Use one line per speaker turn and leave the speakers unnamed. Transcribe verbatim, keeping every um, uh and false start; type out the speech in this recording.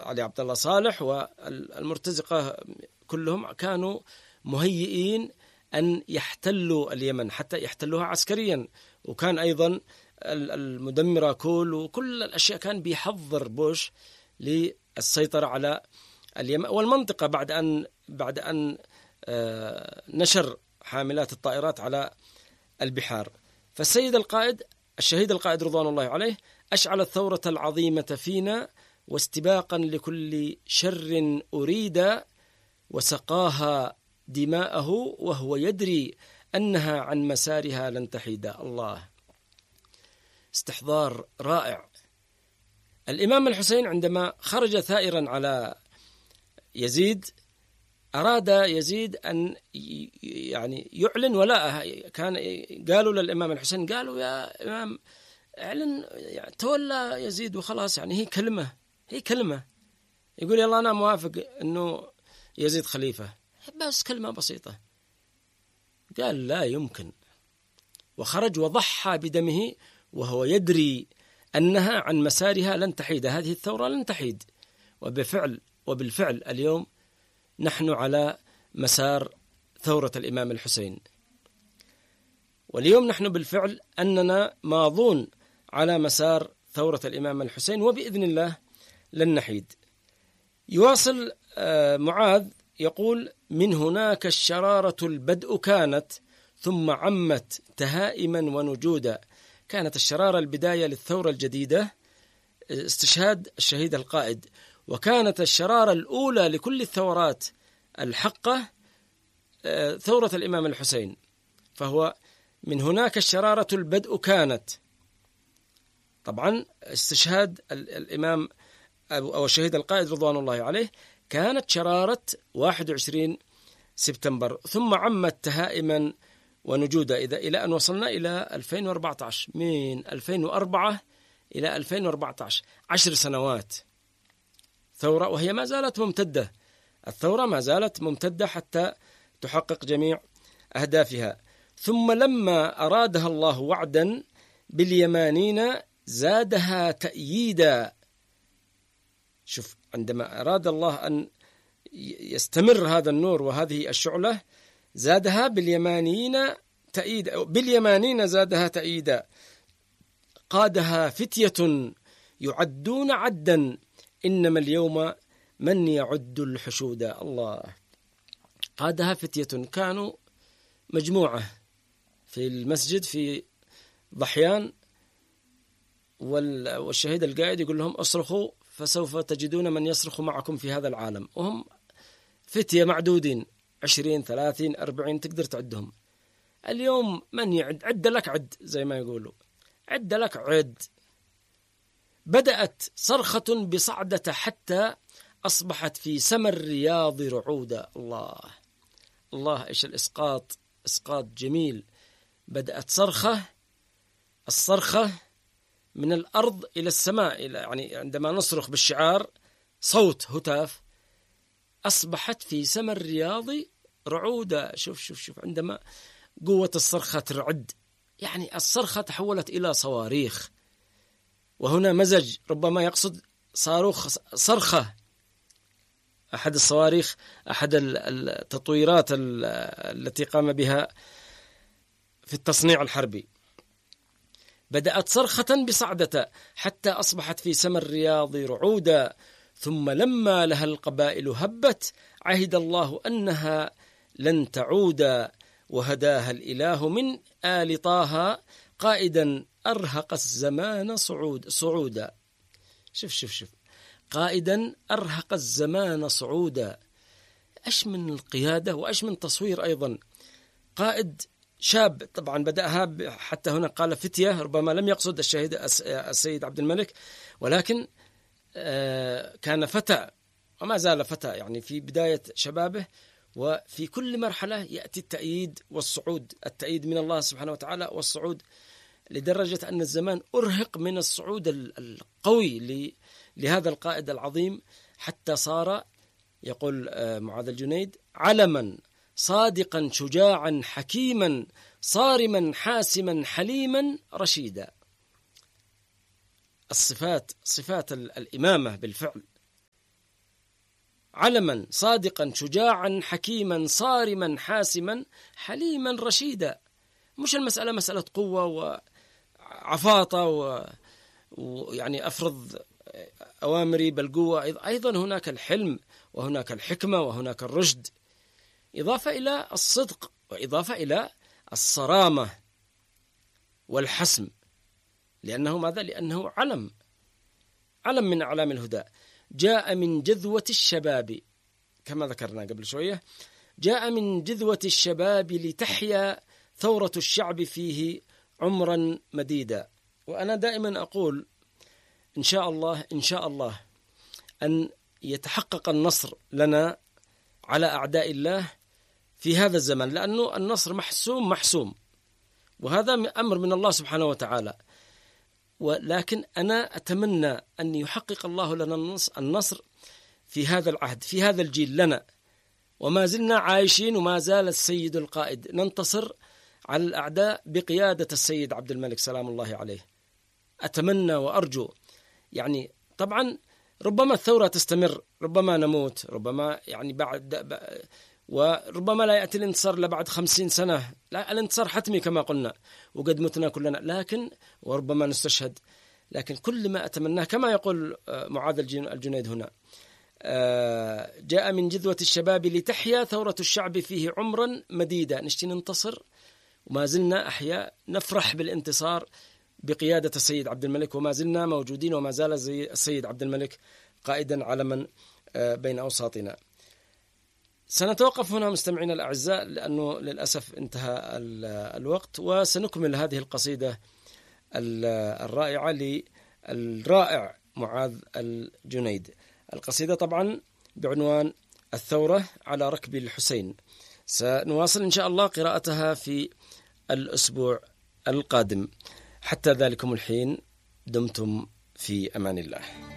علي عبد الله صالح والمرتزقة كلهم كانوا مهيئين أن يحتلوا اليمن حتى يحتلوها عسكريا، وكان أيضا المدمرة كول وكل الأشياء كان بيحضر بوش للسيطرة على اليمن والمنطقة بعد أن بعد أن نشر حاملات الطائرات على البحار. فالسيد القائد الشهيد القائد رضوان الله عليه أشعل الثورة العظيمة فينا واستباقا لكل شر أريد، وسقاها دماءه وهو يدري أنها عن مسارها لن تحيد. الله، استحضار رائع. الإمام الحسين عندما خرج ثائرا على يزيد أراد يزيد أن يعني يعلن ولاءه. كان قالوا للإمام الحسين، قالوا يا إمام اعلن يعني تولى يزيد وخلاص، يعني هي كلمة هي كلمة يقول يلا أنا موافق أنه يزيد خليفة، بس كلمة بسيطة. قال لا يمكن، وخرج وضحى بدمه وهو يدري أنها عن مسارها لن تحيد، هذه الثورة لن تحيد. وبفعل وبالفعل اليوم نحن على مسار ثورة الإمام الحسين، واليوم نحن بالفعل أننا ماضون على مسار ثورة الإمام الحسين، وبإذن الله لن نحيد. يواصل معاذ يقول: من هناك الشرارة البدء كانت ثم عمت تهائما ونجودا. كانت الشرارة البداية للثورة الجديدة، استشهاد الشهيد القائد، وكانت الشرارة الأولى لكل الثورات الحقة ثورة الإمام الحسين. فهو من هناك الشرارة البدء كانت، طبعا استشهاد الإمام أو الشهيد القائد رضوان الله عليه كانت شرارة واحد وعشرين سبتمبر، ثم عمت تهائما ونجودا إذا إلى أن وصلنا إلى ألفين وأربعة عشر. من ألفين وأربعة إلى ألفين وأربعة عشر عشر سنوات ثورة، وهي ما زالت ممتدة. الثورة ما زالت ممتدة حتى تحقق جميع أهدافها. ثم لما أرادها الله وعدا باليمانين زادها تأييدا. شوف، عندما أراد الله أن يستمر هذا النور وهذه الشعلة زادها باليمانيين تأييدا، باليمانين زادها تأييدا. قادها فتية يعدون عدا، إنما اليوم من يعد الحشود. الله، قادها فتية، كانوا مجموعة في المسجد في ضحيان، والشهيد القائد يقول لهم اصرخوا فسوف تجدون من يصرخ معكم في هذا العالم، وهم فتية معدودين عشرين ثلاثين أربعين تقدر تعدهم. اليوم من يعد؟ عد لك عد، زي ما يقولوا عد لك عد. بدأت صرخة بصعدة حتى أصبحت في سما الرياض رعودا. الله الله، إيش الإسقاط، إسقاط جميل. بدأت صرخة، الصرخة من الأرض إلى السماء، إلى يعني عندما نصرخ بالشعار صوت هتاف، أصبحت في سما الرياض رعودا. شوف شوف شوف، عندما قوة الصرخة ترعد، يعني الصرخة تحولت إلى صواريخ. وهنا مزج، ربما يقصد صاروخ صرخة، أحد الصواريخ، أحد التطويرات التي قام بها في التصنيع الحربي. بدأت صرخة بصعدة حتى أصبحت في سما الرياض رعودا، ثم لما لها القبائل هبت عهد الله أنها لن تعود، وهداها الإله من آل طه قائدا أرهق الزمان صعود صعودا. شوف شوف شوف، قائدا أرهق الزمان صعودا. أش من القيادة وأش من تصوير أيضا. قائد شاب، طبعا بدأها حتى هنا قال فتية، ربما لم يقصد الشهيد السيد عبد الملك، ولكن كان فتى وما زال فتى، يعني في بداية شبابه. وفي كل مرحلة يأتي التأييد والصعود، التأييد من الله سبحانه وتعالى والصعود، لدرجة أن الزمان أرهق من الصعود القوي لهذا القائد العظيم، حتى صار، يقول معاذ الجنيد، علما صادقا شجاعا حكيما صارما حاسما حليما رشيدا. الصفات، صفات الإمامة بالفعل. علما صادقا شجاعا حكيما صارما حاسما حليما رشيدا. مش المسألة مسألة قوة وعفاطة ويعني أفرض أوامري بالقوة، أيضا هناك الحلم وهناك الحكمة وهناك الرشد، إضافة إلى الصدق وإضافة إلى الصرامة والحسم، لأنه ماذا؟ لأنه علم علم من أعلام الهدى. جاء من جذوة الشباب كما ذكرنا قبل شوية، جاء من جذوة الشباب لتحيا ثورة الشعب فيه عمرا مديدا. وأنا دائما أقول إن شاء الله إن شاء الله أن يتحقق النصر لنا على أعداء الله في هذا الزمن، لأنه النصر محسوم محسوم، وهذا أمر من الله سبحانه وتعالى. ولكن أنا أتمنى أن يحقق الله لنا النصر في هذا العهد، في هذا الجيل لنا، وما زلنا عايشين وما زال السيد القائد، ننتصر على الأعداء بقيادة السيد عبد الملك سلام الله عليه. أتمنى وأرجو، يعني طبعا ربما الثورة تستمر، ربما نموت، ربما يعني بعد وربما لا يأتي الانتصار إلا بعد خمسين سنة، لا الانتصار حتمي كما قلنا وقد متنا كلنا، لكن وربما نستشهد. لكن كل ما أتمناه كما يقول معاذ الجنيد هنا، جاء من جذوة الشباب لتحيا ثورة الشعب فيه عمرا مديدا. نشتي ننتصر وما زلنا أحياء، نفرح بالانتصار بقيادة السيد عبد الملك، وما زلنا موجودين، وما زال السيد عبد الملك قائدا علما بين أوساطنا. سنتوقف هنا مستمعينا الأعزاء لأنه للأسف انتهى الوقت، وسنكمل هذه القصيدة الرائعة للرائع معاذ الجنيد. القصيدة طبعا بعنوان الثورة على ركب الحسين. سنواصل إن شاء الله قراءتها في الأسبوع القادم. حتى ذلكم الحين دمتم في أمان الله.